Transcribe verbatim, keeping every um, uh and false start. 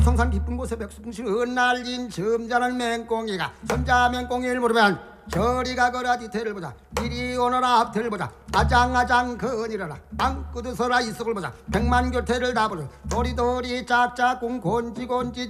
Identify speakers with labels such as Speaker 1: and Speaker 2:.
Speaker 1: 성산 깊은 곳에 백수풍신 흩날린 점잖은 맹꽁이가 점자 맹꽁이를 물으면 저리 가거라 뒤태를 보자 이리 오너라 앞태를 보자 아장아장 거니라라 빵 끄드서라 이속을 보자 백만 교태를 다 보자 도리도리 짝짝꿍 곤지곤지